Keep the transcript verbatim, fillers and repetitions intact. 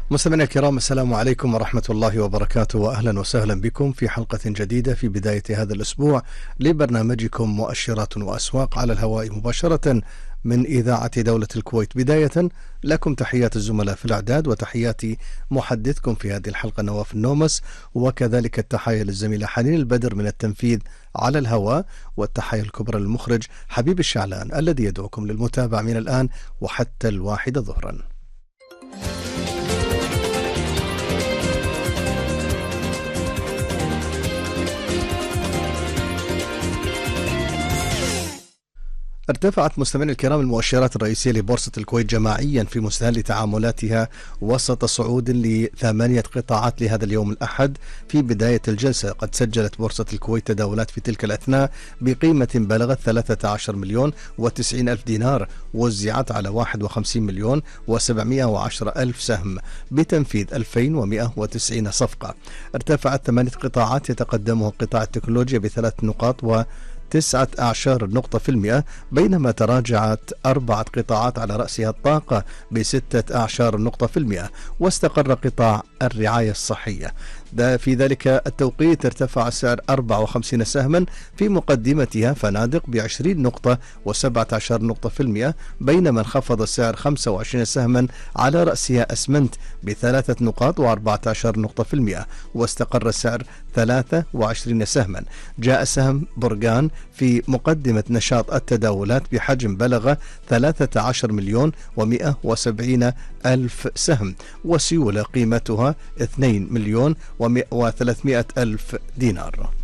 مستمعينا الكرام، السلام عليكم ورحمة الله وبركاته، وأهلا وسهلا بكم في حلقة جديدة في بداية هذا الأسبوع لبرنامجكم مؤشرات وأسواق على الهواء مباشرة من إذاعة دولة الكويت. بداية لكم تحيات الزملاء في الإعداد، وتحياتي محدثكم في هذه الحلقة نواف النومس، وكذلك التحية للزميلة حنين البدر من التنفيذ على الهواء، والتحية الكبرى للمخرج حبيب الشعلان الذي يدعوكم للمتابعة من الآن وحتى الواحدة ظهرا. ارتفعت مستمعينا الكرام المؤشرات الرئيسية لبورصة الكويت جماعيا في مستهل تعاملاتها وسط صعود لثمانية قطاعات لهذا اليوم الأحد. في بداية الجلسة قد سجلت بورصة الكويت تداولات في تلك الأثناء بقيمة بلغت ثلاثة عشر مليون وتسعين ألف دينار، وزعت على واحد وخمسين مليون وسبعمائة وعشرة ألف سهم بتنفيذ ألفين ومائة وتسعين صفقة. ارتفعت ثمانية قطاعات يتقدمها قطاع التكنولوجيا بثلاث نقاط و تسعة أعشار النقطة في المئة، بينما تراجعت أربعة قطاعات على رأسها الطاقة بستة أعشار النقطة في المئة، واستقر قطاع الرعاية الصحية. في ذلك التوقيت ارتفع سعر أربعة وخمسين سهما، في مقدمتها فنادق بعشرين نقطة وسبعة عشر نقطة في المئة، بينما انخفض السعر خمسة وعشرين سهما على رأسها أسمنت بثلاثة نقاط وأربعة عشر نقطة في المئة، واستقر السعر ثلاثة وعشرين سهما. جاء سهم برقان في مقدمة نشاط التداولات بحجم بلغ ثلاثة عشر مليون ومائة وسبعين ألف سهم، وسيولة قيمتها اثنين مليون وثلاثمائة ألف دينار.